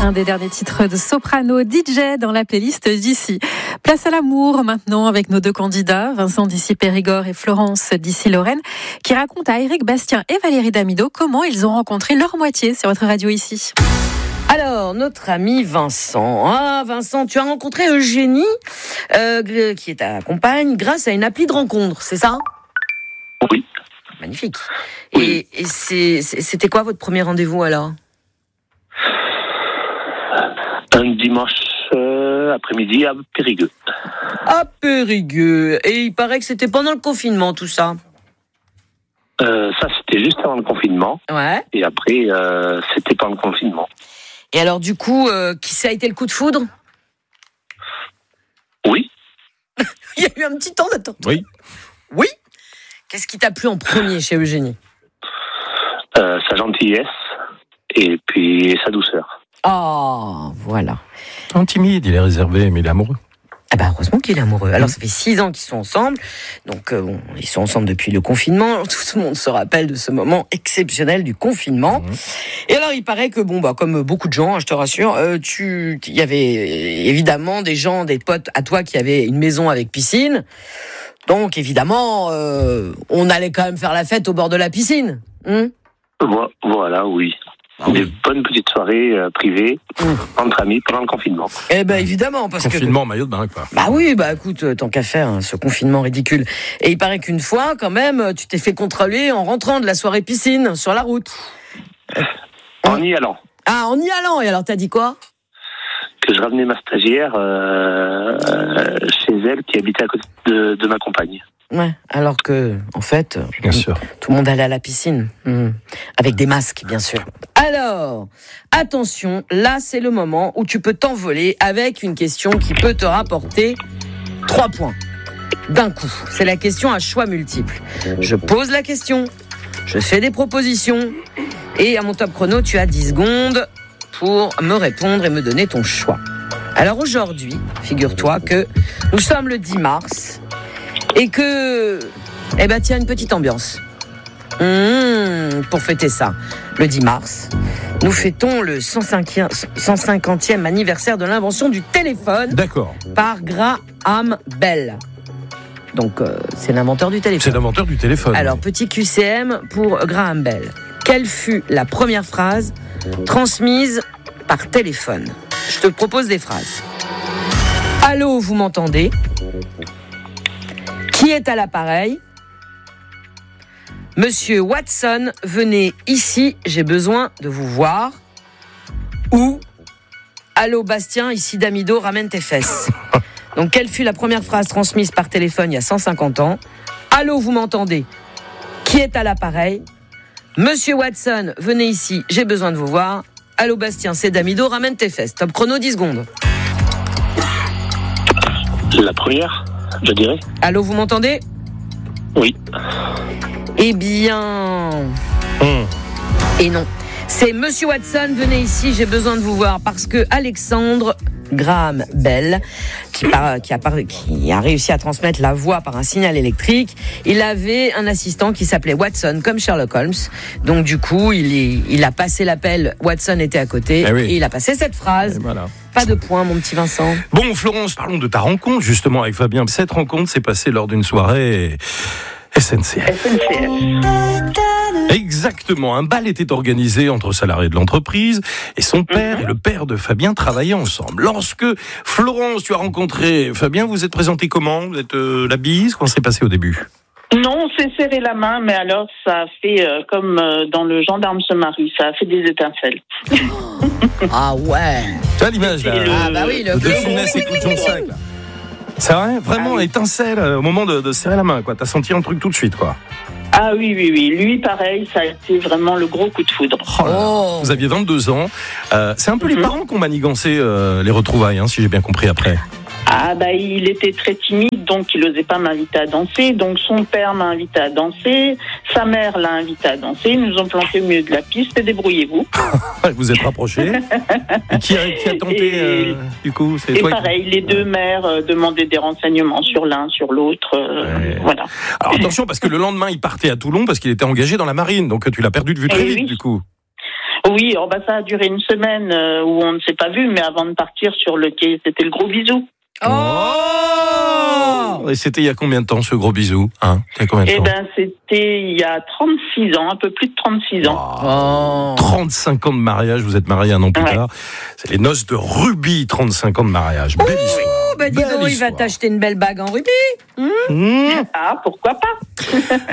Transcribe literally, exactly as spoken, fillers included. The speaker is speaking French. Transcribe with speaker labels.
Speaker 1: Un des derniers titres de soprano D J dans la playlist d'ici. Place à l'amour maintenant avec nos deux candidats, Vincent d'ici Périgord et Florence d'ici Lorraine, qui racontent à Éric Bastien et Valérie Damido comment ils ont rencontré leur moitié sur votre radio ici.
Speaker 2: Alors, notre ami Vincent. Ah, Vincent, tu as rencontré Eugénie, euh, qui est ta compagne, grâce à une appli de rencontre, c'est ça ?
Speaker 3: Oui.
Speaker 2: Magnifique.
Speaker 3: Oui.
Speaker 2: Et, et c'est, c'était quoi votre premier rendez-vous alors ?
Speaker 3: Un dimanche euh, après-midi à Périgueux.
Speaker 2: À Périgueux. Et il paraît que c'était pendant le confinement, tout ça.
Speaker 3: Euh, ça, c'était juste avant le confinement.
Speaker 2: Ouais.
Speaker 3: Et après, euh, c'était pendant le confinement.
Speaker 2: Et alors, du coup, euh, qui ça a été le coup de foudre ?
Speaker 3: Oui.
Speaker 2: Il y a eu un petit temps d'attente.
Speaker 4: Oui.
Speaker 2: Oui ? Qu'est-ce qui t'a plu en premier chez Eugénie ?
Speaker 3: euh, Sa gentillesse et puis sa douceur.
Speaker 2: Oh, voilà.
Speaker 4: Un timide, il est réservé, mais il est amoureux.
Speaker 2: Ah bah heureusement qu'il est amoureux. Alors ça fait six ans qu'ils sont ensemble, donc euh, bon, ils sont ensemble depuis le confinement. Tout le monde se rappelle de ce moment exceptionnel du confinement. Mmh. Et alors il paraît que bon bah comme beaucoup de gens, hein, je te rassure, euh, tu, il y avait évidemment des gens, des potes à toi qui avaient une maison avec piscine. Donc évidemment, euh, on allait quand même faire la fête au bord de la piscine. Mmh.
Speaker 3: Vo- voilà, oui.
Speaker 2: Ah oui.
Speaker 3: Des bonnes petites soirées euh, privées mmh. entre amis pendant le confinement.
Speaker 2: Eh ben évidemment, parce
Speaker 4: confinement, que confinement, maillot de bain, quoi.
Speaker 2: Bah oui, bah écoute, tant qu'à faire, hein, ce confinement ridicule. Et il paraît qu'une fois, quand même, tu t'es fait contrôler en rentrant de la soirée piscine sur la route.
Speaker 3: En y allant.
Speaker 2: Ah, en y allant. Et alors, t'as dit quoi ?
Speaker 3: Que je ramenais ma stagiaire euh, euh, chez elle, qui habitait à côté de, de ma compagne.
Speaker 2: Ouais, alors que, en fait,
Speaker 4: bien sûr,
Speaker 2: tout le monde allait à la piscine, mmh. avec des masques, bien sûr. Alors, attention, là, c'est le moment où tu peux t'envoler avec une question qui peut te rapporter trois points d'un coup. C'est la question à choix multiples. Je pose la question, je fais des propositions, et à mon top chrono, tu as dix secondes pour me répondre et me donner ton choix. Alors aujourd'hui, figure-toi que nous sommes le dix mars, et que, eh ben, tiens, une petite ambiance. Mmh, pour fêter ça, le dix mars, nous fêtons le cent cinquantième anniversaire de l'invention du téléphone.
Speaker 4: D'accord.
Speaker 2: Par Graham Bell. Donc, euh, c'est l'inventeur du téléphone.
Speaker 4: C'est l'inventeur du téléphone.
Speaker 2: Alors, petit Q C M pour Graham Bell. Quelle fut la première phrase transmise par téléphone ? Je te propose des phrases. Allô, vous m'entendez ? Qui est à l'appareil ? Monsieur Watson, venez ici, j'ai besoin de vous voir. Ou allô Bastien, ici Damido, ramène tes fesses. Donc quelle fut la première phrase transmise par téléphone il y a cent cinquante ans ? Allô, vous m'entendez ? Qui est à l'appareil ? Monsieur Watson, venez ici, j'ai besoin de vous voir. Allô Bastien, c'est Damido, ramène tes fesses. Top chrono, dix secondes.
Speaker 3: La première ? Je dirais.
Speaker 2: Allô, vous m'entendez ?
Speaker 3: Oui.
Speaker 2: Eh bien...
Speaker 4: Mmh.
Speaker 2: Et non. C'est Monsieur Watson, venez ici, j'ai besoin de vous voir. Parce que Alexandre Graham Bell, qui, par, qui, a, qui a réussi à transmettre la voix par un signal électrique, il avait un assistant qui s'appelait Watson, comme Sherlock Holmes. Donc du coup, il, est, il a passé l'appel, Watson était à côté, eh oui. et il a passé cette phrase. Voilà. Pas de point, mon petit Vincent.
Speaker 4: Bon, Florence, parlons de ta rencontre, justement, avec Fabien. Cette rencontre s'est passée lors d'une soirée S N C F.
Speaker 2: S N C F.
Speaker 4: Exactement. Un bal était organisé entre salariés de l'entreprise et son père mm-hmm. et le père de Fabien travaillaient ensemble. Lorsque, Florence, tu as rencontré Fabien, vous êtes présenté comment ? Vous êtes euh, la bise ? Comment s'est passé au début ?
Speaker 5: Non, on s'est serré la main, mais alors ça a fait euh, comme euh, dans Le gendarme se marie, ça a fait des étincelles.
Speaker 2: Ah ouais.
Speaker 4: Tu as l'image là
Speaker 5: le...
Speaker 2: Ah bah oui, le
Speaker 4: de Funès et Couchon-Sac là. C'est vrai, vraiment, ah, oui. étincelle au moment de, de serrer la main, quoi. T'as senti un truc tout de suite, quoi.
Speaker 5: Ah oui, oui, oui. Lui, pareil, ça a été vraiment le gros coup de foudre.
Speaker 4: Oh là là. Oh. Vous aviez vingt-deux ans. Euh, c'est un peu mm-hmm. les parents qui ont manigancé euh, les retrouvailles, hein, si j'ai bien compris après.
Speaker 5: Ah bah il était très timide, donc il n'osait pas m'inviter à danser. Donc son père m'a invité à danser, sa mère l'a invité à danser. Ils nous ont planté au milieu de la piste et débrouillez-vous.
Speaker 4: Vous êtes rapprochés. Et qui a, qui a tenté et, euh, du coup c'est
Speaker 5: Et
Speaker 4: toi
Speaker 5: pareil,
Speaker 4: qui...
Speaker 5: les deux mères euh, demandaient des renseignements sur l'un, sur l'autre. Euh, ouais. Voilà.
Speaker 4: Alors attention, parce que le lendemain il partait à Toulon parce qu'il était engagé dans la marine, donc tu l'as perdu de vue très et vite oui. du coup.
Speaker 5: Oui, oh bah ça a duré une semaine euh, où on ne s'est pas vu, mais avant de partir sur le quai, c'était le gros bisou.
Speaker 2: Oh,
Speaker 4: Et c'était il y a combien de temps ce gros bisou, hein? Il y a combien de
Speaker 5: Eh
Speaker 4: temps?
Speaker 5: ben, c'était il y a trente-six ans, un peu plus de trente-six ans.
Speaker 2: Oh.
Speaker 4: trente-cinq ans de mariage, vous êtes mariés un an plus
Speaker 5: Ouais.
Speaker 4: tard. C'est les noces de Ruby, trente-cinq ans de mariage. Belle histoire.
Speaker 2: Oh, bah dis
Speaker 4: Belle
Speaker 2: donc, il va
Speaker 4: histoire.
Speaker 2: t'acheter une belle bague en rubis.
Speaker 4: Mmh.
Speaker 5: Ah, pourquoi pas?